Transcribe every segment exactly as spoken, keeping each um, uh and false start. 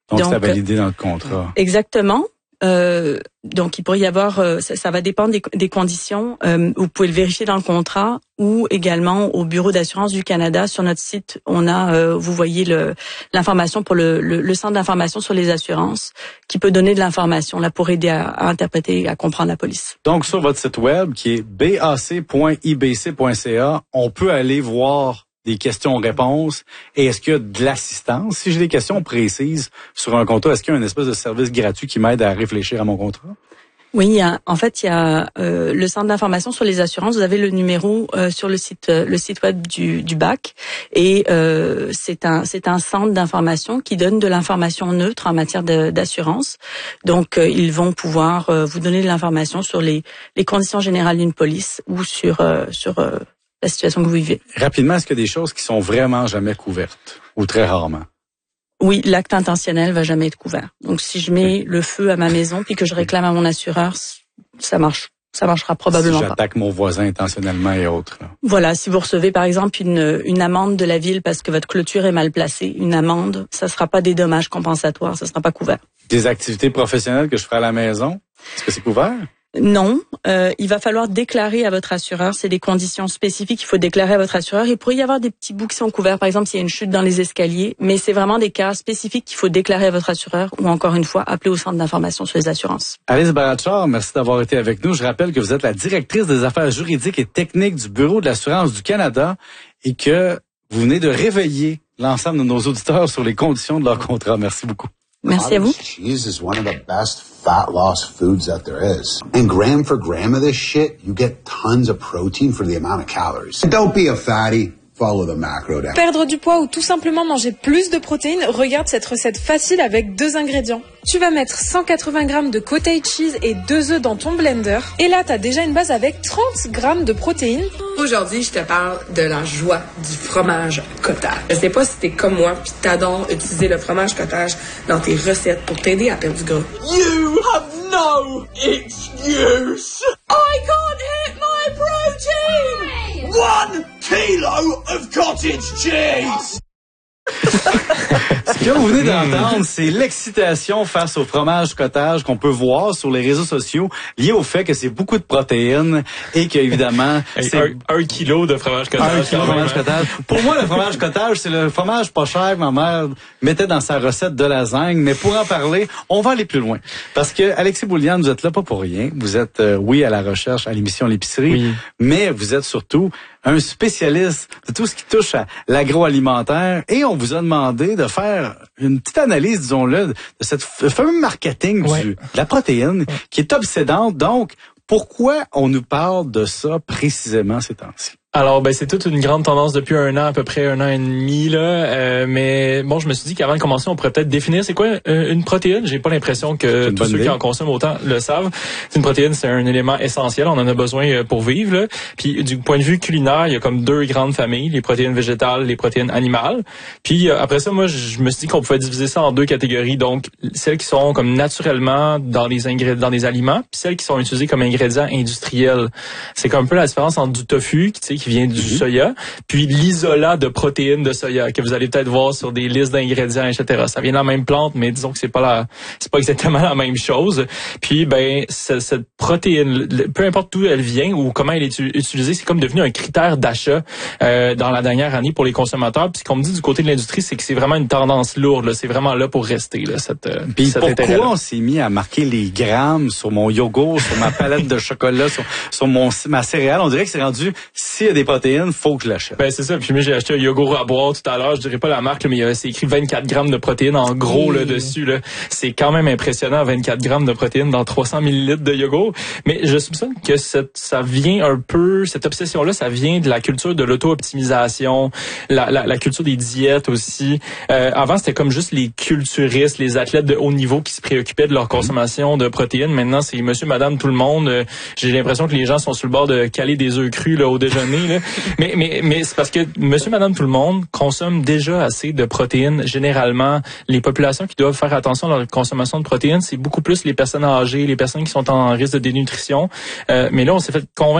Donc, donc c'est validé dans le contrat. Exactement. Euh, donc, il pourrait y avoir, euh, ça, ça va dépendre des, des conditions. Euh, vous pouvez le vérifier dans le contrat ou également au Bureau d'assurance du Canada. Sur notre site, on a, euh, vous voyez le, l'information pour le, le, le centre d'information sur les assurances qui peut donner de l'information là pour aider à, à interpréter, à comprendre la police. Donc, sur votre site web qui est b a c point i b c point c a, on peut aller voir des questions-réponses. Et est-ce qu'il y a de l'assistance? Si j'ai des questions précises sur un contrat, est-ce qu'il y a une espèce de service gratuit qui m'aide à réfléchir à mon contrat? Oui, il y a, en fait, il y a euh, le centre d'information sur les assurances. Vous avez le numéro euh, sur le site, euh, le site web du, du B A C, et euh, c'est un, c'est un centre d'information qui donne de l'information neutre en matière de, d'assurance. Donc, euh, ils vont pouvoir euh, vous donner de l'information sur les, les conditions générales d'une police ou sur, euh, sur euh, la situation que vous vivez. Rapidement, est-ce qu'il y a des choses qui sont vraiment jamais couvertes ou très rarement? Oui, l'acte intentionnel va jamais être couvert. Donc, si je mets le feu à ma maison puis que je réclame à mon assureur, ça marche, ça marchera probablement pas. Si j'attaque pas. mon voisin intentionnellement et autres. Là. Voilà, si vous recevez par exemple une une amende de la ville parce que votre clôture est mal placée, une amende, ça sera pas des dommages compensatoires, ça sera pas couvert. Des activités professionnelles que je ferai à la maison, est-ce que c'est couvert? Non, euh, il va falloir déclarer à votre assureur. C'est des conditions spécifiques qu'il faut déclarer à votre assureur. Il pourrait y avoir des petits bouts qui sont couverts, par exemple s'il y a une chute dans les escaliers, mais c'est vraiment des cas spécifiques qu'il faut déclarer à votre assureur ou encore une fois, appeler au centre d'information sur les assurances. Alice Barattchar, merci d'avoir été avec nous. Je rappelle que vous êtes la directrice des affaires juridiques et techniques du Bureau de l'assurance du Canada et que vous venez de réveiller l'ensemble de nos auditeurs sur les conditions de leur contrat. Merci beaucoup. Merci à vous. Cheese is one of the best fat loss foods that there is. And gram for gram of this shit, you get tons of protein for the amount of calories. Don't be a fatty. Follow the macro down. Perdre du poids ou tout simplement manger plus de protéines, regarde cette recette facile avec deux ingrédients. Tu vas mettre cent quatre-vingts grammes de cottage cheese et deux œufs dans ton blender. Et là, t'as déjà une base avec trente grammes de protéines. Aujourd'hui, je te parle de la joie du fromage cottage. Je sais pas si t'es comme moi pis t'adores utiliser le fromage cottage dans tes recettes pour t'aider à perdre du gras. You have no excuse! I can't hit my protein! One kilo of cottage cheese! Ce que vous venez d'entendre, c'est l'excitation face au fromage cottage qu'on peut voir sur les réseaux sociaux, lié au fait que c'est beaucoup de protéines et qu'évidemment... c'est un, un kilo de fromage cottage. Un kilo de fromage cottage. Pour moi, le fromage cottage, c'est le fromage pas cher que ma mère mettait dans sa recette de lasagne. Mais pour en parler, on va aller plus loin. Parce que Alexis Bouliane, vous êtes là pas pour rien. Vous êtes, euh, oui, à la recherche, à l'émission L'épicerie, oui. Mais vous êtes surtout un spécialiste de tout ce qui touche à l'agroalimentaire et on vous a demandé de faire une petite analyse, disons-le, de cette fameux marketing ouais. du, de la protéine ouais. qui est obsédante. Donc, pourquoi on nous parle de ça précisément ces temps-ci? Alors, ben c'est toute une grande tendance depuis un an, à peu près un an et demi là. Euh, mais bon, je me suis dit qu'avant de commencer, on pourrait peut-être définir c'est quoi une, une protéine. J'ai pas l'impression que tous ceux idée. qui en consomment autant le savent. Une protéine, c'est un élément essentiel. On en a besoin pour vivre. Là. Puis du point de vue culinaire, il y a comme deux grandes familles les protéines végétales, les protéines animales. Puis après ça, moi, je me suis dit qu'on pouvait diviser ça en deux catégories. Donc, celles qui sont comme naturellement dans les ingrédients, dans les aliments, puis celles qui sont utilisées comme ingrédients industriels. C'est comme un peu la différence entre du tofu, tu sais, qui vient du mm-hmm. soya, puis l'isolat de protéines de soya que vous allez peut-être voir sur des listes d'ingrédients, et cetera. Ça vient de la même plante, mais disons que c'est pas la, c'est pas exactement la même chose. Puis ben cette, cette protéine, peu importe d'où elle vient ou comment elle est utilisée, c'est comme devenu un critère d'achat euh, dans la dernière année pour les consommateurs. Puis ce qu'on me dit du côté de l'industrie, c'est que c'est vraiment une tendance lourde. Là. C'est vraiment là pour rester là, cette. Puis cet pourquoi intérêt-là. On s'est mis à marquer les grammes sur mon yogourt, sur ma palette de chocolat, sur, sur mon ma céréale? On dirait que c'est rendu s'il y a des protéines, faut que je l'achète. Ben c'est ça. Puis moi j'ai acheté un yogourt à boire tout à l'heure. Je dirais pas la marque, là, mais c'est écrit vingt-quatre grammes de protéines en gros mmh. là dessus. Là, c'est quand même impressionnant, vingt-quatre grammes de protéines dans trois cents millilitres de yogourt. Mais je soupçonne que cette, ça vient un peu, cette obsession-là, ça vient de la culture de l'auto-optimisation, la, la, la culture des diètes aussi. Euh, avant c'était comme juste les culturistes, les athlètes de haut niveau qui se préoccupaient de leur consommation de protéines. Maintenant c'est monsieur, madame, tout le monde. Euh, j'ai l'impression que les gens sont sur le bord de caler des œufs crus là au déjeuner. Là. Mais, mais, mais c'est parce que monsieur, madame, tout le monde consomme déjà assez de protéines. Généralement, les populations qui doivent faire attention à leur consommation de protéines, c'est beaucoup plus les personnes âgées, les personnes qui sont en risque de dénutrition. Euh, mais là, on s'est fait convaincre que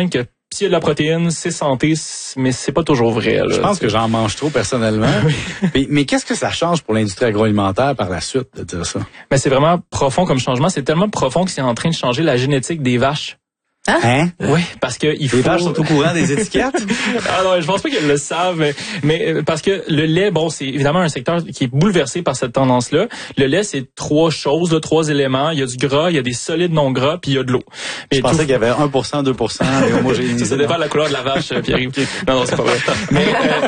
s'il y a de la protéine, c'est santé, mais c'est pas toujours vrai. Là, je pense t'sais. que j'en mange trop personnellement. mais, mais qu'est-ce que ça change pour l'industrie agroalimentaire par la suite de dire ça? Mais c'est vraiment profond comme changement. C'est tellement profond que c'est en train de changer la génétique des vaches. Hein? hein? Oui, parce que il faut... Les vaches sont au courant des étiquettes? Ah non, je pense pas qu'elles le savent, mais, mais parce que le lait, bon, c'est évidemment un secteur qui est bouleversé par cette tendance-là. Le lait, c'est trois choses, là, trois éléments. Il y a du gras, il y a des solides non gras, puis il y a de l'eau. Je tout... pensais qu'il y avait un pour cent, deux pour cent et homogénéisé. Ça, ça dépend de la couleur de la vache, Pierre-Yves. Non, non, c'est pas vrai. Mais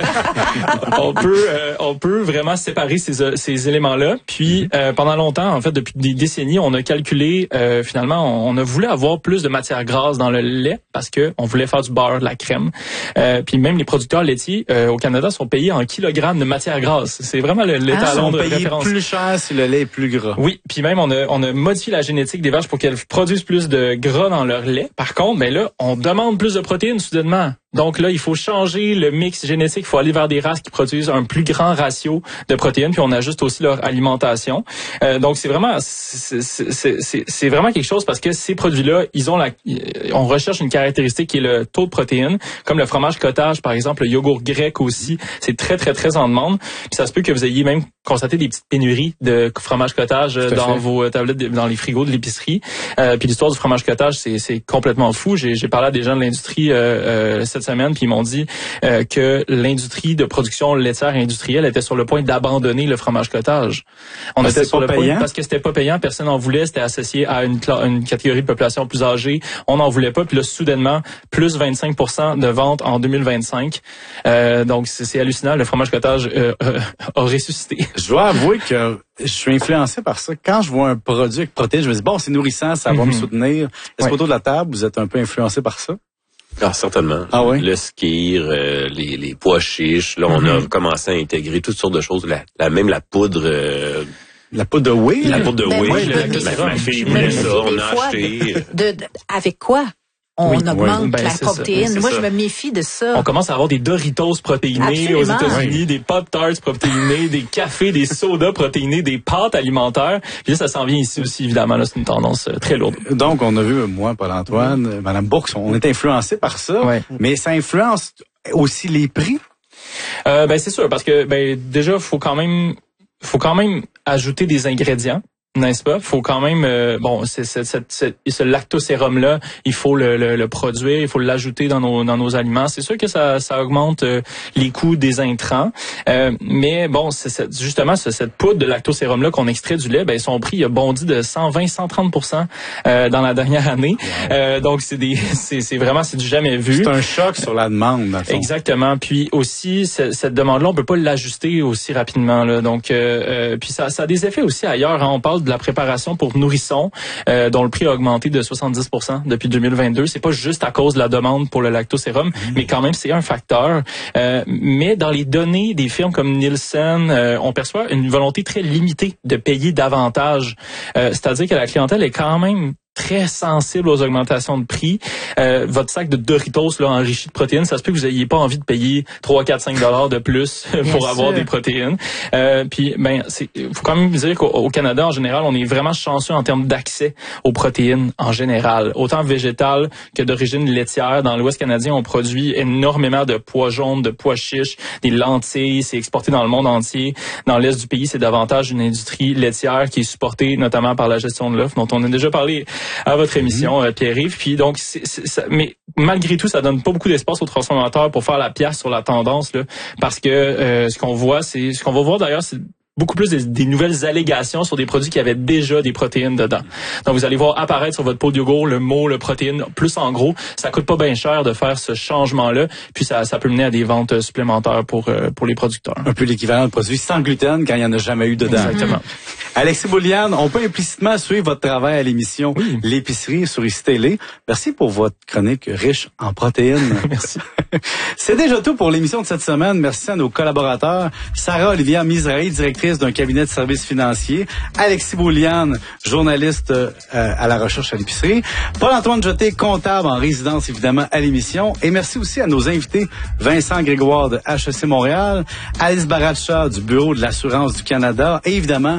euh, on peut euh, on peut vraiment séparer ces, ces éléments-là. Puis euh, pendant longtemps, en fait, depuis des décennies, on a calculé, euh, finalement, on, on a voulu avoir plus de matière grasse dans le lait parce que on voulait faire du beurre, de la crème. Euh, puis même les producteurs laitiers euh, au Canada sont payés en kilogrammes de matière grasse. C'est vraiment le, l'étalon ah, de référence. Plus cher si le lait est plus gras. Oui, puis même on a on a modifié la génétique des vaches pour qu'elles produisent plus de gras dans leur lait. Par contre, ben là, on demande plus de protéines soudainement. Donc là, il faut changer le mix génétique. Il faut aller vers des races qui produisent un plus grand ratio de protéines, puis on ajuste aussi leur alimentation. Euh, donc c'est vraiment, c'est, c'est, c'est, c'est vraiment quelque chose parce que ces produits-là, ils ont la, on recherche une caractéristique qui est le taux de protéines, comme le fromage cottage, par exemple, le yogourt grec aussi. C'est très très très en demande. Puis ça se peut que vous ayez même constaté des petites pénuries de fromage cottage dans fait. vos tablettes, de, dans les frigos de l'épicerie. Euh, puis l'histoire du fromage cottage, c'est, c'est complètement fou. J'ai, j'ai parlé à des gens de l'industrie euh, euh, cette semaine, puis ils m'ont dit euh, que l'industrie de production laitière industrielle était sur le point d'abandonner le fromage cottage. On était sur le point parce que c'était pas payant, personne n'en voulait, c'était associé à une, une catégorie de population plus âgée, on n'en voulait pas, puis là soudainement plus vingt-cinq pour cent de ventes en deux mille vingt-cinq. Euh, donc c'est, c'est hallucinant, le fromage cottage euh, euh, a ressuscité. Je dois avouer que je suis influencé par ça. Quand je vois un produit avec protéines, je me dis bon, c'est nourrissant, ça va mm-hmm. me soutenir. Est-ce ouais. qu'autour de la table, vous êtes un peu influencé par ça? Ah, certainement. Ah oui? Le skir, euh, les, les pois chiches. Là, on mm-hmm. a commencé à intégrer toutes sortes de choses. La, la même la poudre... Euh, la poudre de whey? La poudre de ben, whey. Moi, ma, ma fille voulait ça, on a acheté. De, de, avec quoi? On oui, augmente oui. Ben, la protéine. Ça, Moi, ça. je me méfie de ça. On commence à avoir des Doritos protéinés Absolument. aux États-Unis, oui. des Pop-Tarts protéinés, des cafés, des sodas protéinés, des pâtes alimentaires. Puis là, ça s'en vient ici aussi, évidemment. Là, c'est une tendance très lourde. Donc, on a vu, moi, Paul-Antoine, oui. Mme Bourque, on est influencé par ça, oui. mais ça influence aussi les prix? Euh, ben, c'est sûr, parce que ben déjà, faut quand même, faut quand même ajouter des ingrédients. N'est-ce pas? Faut quand même euh, bon, c'est, c'est, c'est, c'est, ce lactosérum là, il faut le, le, le produire, il faut l'ajouter dans nos dans nos aliments. C'est sûr que ça ça augmente euh, les coûts des intrants, euh, mais bon, c'est, c'est justement c'est, cette poudre de lactosérum là qu'on extrait du lait, ben son prix a bondi de cent vingt à cent trente pour cent euh, dans la dernière année. Wow. Euh, donc c'est des c'est c'est vraiment c'est du jamais vu. C'est un choc sur la demande. Exactement. Puis aussi cette, cette demande là, on peut pas l'ajuster aussi rapidement là. Donc euh, euh, puis ça ça a des effets aussi ailleurs, hein. On parle de la préparation pour nourrissons, euh, dont le prix a augmenté de soixante-dix pour cent depuis deux mille vingt-deux. C'est pas juste à cause de la demande pour le lactosérum, mmh. mais quand même c'est un facteur. Euh, mais dans les données des firmes comme Nielsen, euh, on perçoit une volonté très limitée de payer davantage. Euh, c'est-à-dire que la clientèle est quand même très sensible aux augmentations de prix. Euh, votre sac de Doritos là enrichi de protéines, ça se peut que vous ayez pas envie de payer trois, quatre, cinq dollars de plus pour Bien avoir sûr. des protéines. Euh, puis ben c'est faut quand même dire qu'au au Canada en général, on est vraiment chanceux en termes d'accès aux protéines en général, autant végétales que d'origine laitière. Dans l'Ouest canadien, on produit énormément de pois jaunes, de pois chiches, des lentilles, c'est exporté dans le monde entier. Dans l'est du pays, c'est davantage une industrie laitière qui est supportée notamment par la gestion de l'offre dont on a déjà parlé à votre émission, mmh. Pierre-Yves. Puis donc, c'est, c'est, ça, mais malgré tout, ça donne pas beaucoup d'espace aux transformateurs pour faire la pièce sur la tendance, là, parce que euh, ce qu'on voit, c'est ce qu'on va voir d'ailleurs, c'est beaucoup plus des, des nouvelles allégations sur des produits qui avaient déjà des protéines dedans. Donc, vous allez voir apparaître sur votre pot de yogourt le mot, le protéine, plus en gros. Ça coûte pas bien cher de faire ce changement-là. Puis, ça, ça peut mener à des ventes supplémentaires pour euh, pour les producteurs. Un peu l'équivalent de produits sans gluten quand il n'y en a jamais eu dedans. Exactement. Mmh. Alexis Bouliane, on peut implicitement suivre votre travail à l'émission oui. L'épicerie sur I C Télé. Merci pour votre chronique riche en protéines. Merci. C'est déjà tout pour l'émission de cette semaine. Merci à nos collaborateurs. Sarah-Olivia Mizrahi, directrice d'un cabinet de services financiers. Alexis Bouliane, journaliste euh, à la recherche à l'épicerie. Paul-Antoine Jeté, comptable en résidence évidemment à l'émission. Et merci aussi à nos invités, Vincent Grégoire de H E C Montréal, Alice Baracha du Bureau de l'assurance du Canada et évidemment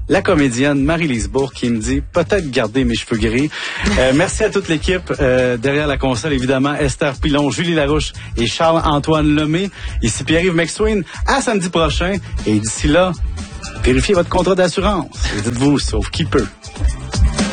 la comédienne Marie-Lise Bourque qui me dit peut-être garder mes cheveux gris. Euh, merci à toute l'équipe euh, derrière la console, évidemment, Esther Pilon, Julie Larouche et Charles-Antoine Lemay. Ici Pierre-Yves McSween. À samedi prochain. Et d'ici là, vérifiez votre contrat d'assurance. Et dites-vous, sauf qui peut.